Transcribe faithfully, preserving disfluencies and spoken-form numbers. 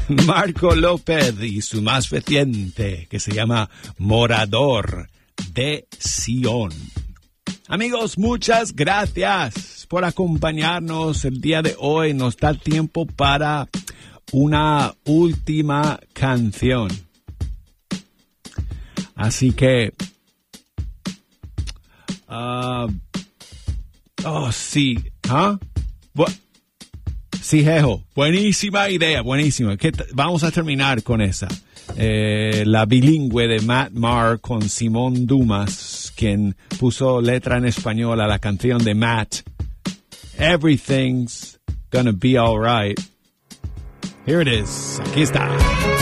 Marco López y su más reciente, que se llama Morador de Sion. Amigos, muchas gracias por acompañarnos el día de hoy. Nos da tiempo para una última canción. Así que... Uh, oh, sí. ¿Ah? ¿huh? Sí, Jejo. Buenísima idea, buenísima. ¿Qué t- Vamos a terminar con esa. Eh, la bilingüe de Matt Maher con Simón Dumas, quien puso letra en español a la canción de Matt. Everything's gonna be alright. Here it is. Aquí está.